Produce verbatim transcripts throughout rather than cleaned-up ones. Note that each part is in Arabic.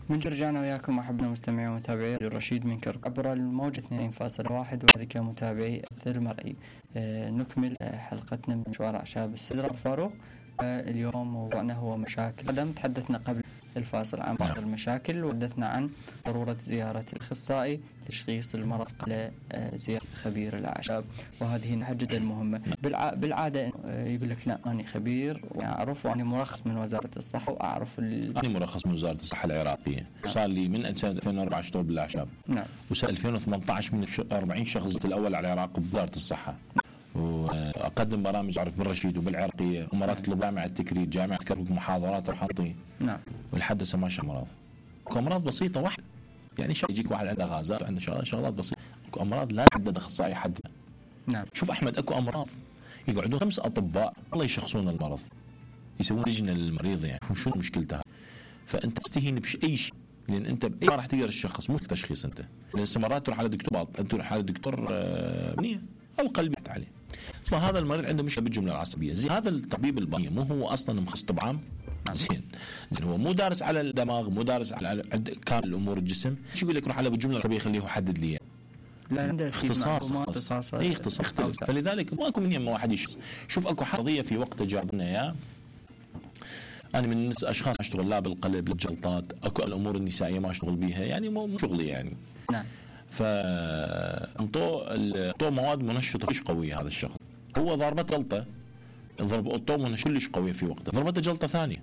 من رجعنا وياكم أحبنا مستمعين ومتابعين الرشيد من كرك عبر الموجة اثنين فاصلة واحد وذلك متابعي الثير المرئي. آه نكمل آه حلقتنا من مشوار أعشاب السدرة فاروق. آه اليوم موضوعنا هو مشاكل القدم. تحدثنا قبل الفاصل عن بعض المشاكل وحدثنا عن ضرورة زيارة الأخصائي لتشخيص المرض قبل زيارة خبير الأعشاب، وهذه نقطة جدا مهمة. بالعادة يقول لك لا أنا خبير وأعرف وأنا مرخص من وزارة الصحة وأعرف ال... أنا مرخص من وزارة الصحة العراقية. صار لي من سنة ألفين وأربعة أشتغل بالأعشاب. نعم. وسنة ألفين وثمانية عشر من أربعين شخص الأول على العراق بوزارة الصحة. وأقدم برامج أعرف بالرشيد وبالعراقية ومرات جامعة التكريت جامعة كركوك محاضرات رحمتي. نعم. والحدث ما شاء مرض. أمراض بسيطة واحد يعني شيء يجيك واحد عنده غازات عنده شغلات شغلات بسيطة. أكو أمراض لا تحدد أخصائي حد. نعم. شوف أحمد أكو أمراض يقعدون خمس أطباء الله يشخصون المرض يسوون لجنة للمريض يعني شو مشكلته. فأنت تستهين بأي شيء لأن أنت بأي ما راح تقدر الشخص مو تشخيص أنت لأن مرات تروح على دكتور باط أنت تروح على دكتور بنية أو قلبي عليه. فهذا المريض عنده مشكلة بالجملة العصبية. زين هذا الطبيب البنية مو هو أصلا مخصص طب عام. زين زين هو مو دارس على الدماغ مو دارس على كامل الأمور الجسم. شو يقول لك روح على بالجملة العصبية خليه يحدد لي لا عنده اختصاص اي اختصاص اختلف. فلذلك ماكو من يم واحد يشخص. شوف اكو حرضيه في وقت جابنا اياه انا من الناس اشخاص اشتغل لا بالقلب بالجلطات اكو الامور النسائيه ما اشتغل بيها يعني مو شغلي يعني. نعم. فانطوا انطوا مواد منشطه مش قويه. هذا الشخص هو ضربه جلطه ضرب انطوا منشطه كلش قويه في وقته ضربته جلطه ثانيه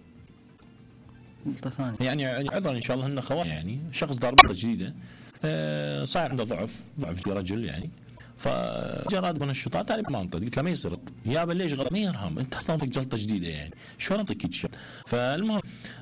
جلطه ثانيه يعني عذرا ان شاء الله هن خوات يعني شخص ضربته جديده آه صار عنده ضعف ضعف في رجل يعني فجراد من الشطات انا ما انطيت قلت له ما يصير يابا ليش غلط ما يرهم انت اصلا فيك جلطه جديده يعني شلون اعطيك كيتش. فالمهم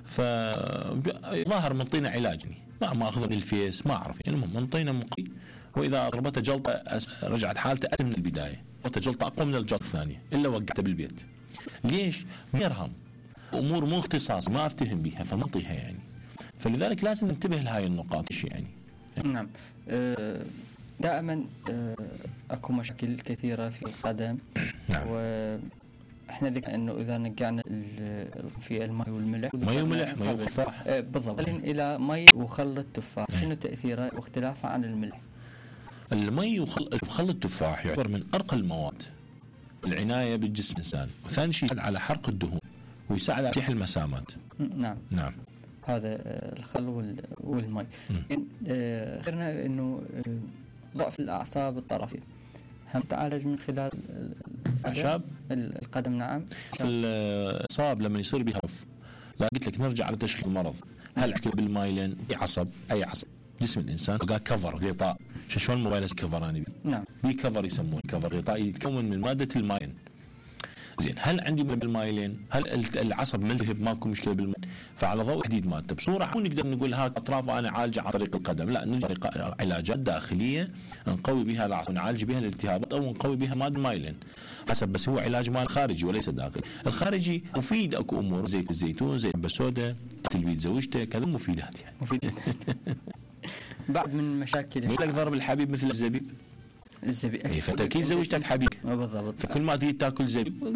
فظاهر منطينا علاج يعني ما ما اخذ الفيس ما اعرف يعني المهم منطينا مقي واذا ضربته جلطه رجعت حالته أقل من البدايه ضربته جلطه اقوى من الجلطه الثانيه الا وقعته بالبيت. ليش؟ ما يرهم امور مو اختصاص ما افتهم بها فمنطيها يعني. فلذلك لازم ننتبه لهاي النقاط يعني. نعم. دائما اكو مشاكل كثيره في القدم. نعم. واحنا ذكرنا انه اذا نقعنا في الماء والملح مي وملح مي وتفاح بالضبط الى مي وخل التفاح شنو تاثيره واختلافه عن الملح؟ المي وخل التفاح يعتبر من ارقى المواد العنايه بالجسم الانسان وثاني شيء على حرق الدهون ويساعد على تحقيق المسامات. نعم. نعم. هذا الخل والمي. غيرنا انه ضعف الاعصاب الطرفيه هم تعالج من خلال اعشاب القدم. نعم. في الاصاب لما يصير بها لا قلت لك نرجع على تشخيص المرض. هل احكي بالمايلين اي عصب اي عصب جسم الانسان بقى كفر غطاء شلون الموبايل كفراني بي. نعم. بي كفر يسمونه كفر غطاء يتكون من ماده المايلين. زين هل عندي بالمايلين هل العصب ملتهب ماكو مشكله بالمايلين فعلى ضوء تحديد مادته بصوره مو نقدر نقول هاي اطراف انا عالجه عن طريق القدم لا نجري علاجات داخليه نقوي بها العصب نعالج بها الالتهابات او نقوي بها ماده المايلين حسب بس هو علاج مال خارجي وليس داخلي. الخارجي مفيد اكو امور زيت الزيتون زيت البسوده تلبيد زوجته كذا مفيدات يعني مفيد. بعد من مشاكل يقول لك ضرب الحبيب مثل الزبيب الزبيب فتاكيد زوجتك حبيب بالضبط. فكل ما تيجي تاكل زبيب